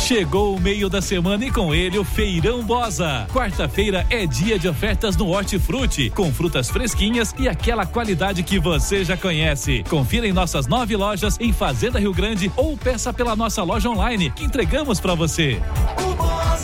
Chegou o meio da semana e com ele o Feirão Bosa. Quarta-feira é dia de ofertas no Hortifruti, com frutas fresquinhas e aquela qualidade que você já conhece. Confira em nossas 9 lojas em Fazenda Rio Grande ou peça pela nossa loja online que entregamos para você.